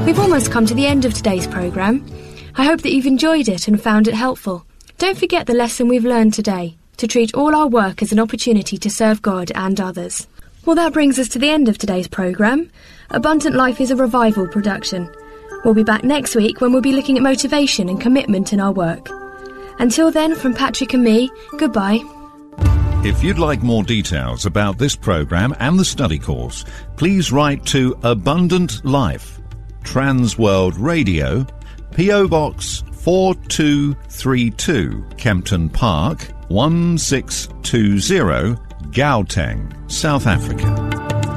We've almost come to the end of today's programme. I hope that you've enjoyed it and found it helpful. Don't forget the lesson we've learned today, to treat all our work as an opportunity to serve God and others. Well, that brings us to the end of today's programme. Abundant Life is a Revival production. We'll be back next week when we'll be looking at motivation and commitment in our work. Until then, from Patrick and me, goodbye. If you'd like more details about this programme and the study course, please write to Abundant Life, Transworld Radio, P.O. Box 4232, Kempton Park, 1620, Gauteng, South Africa.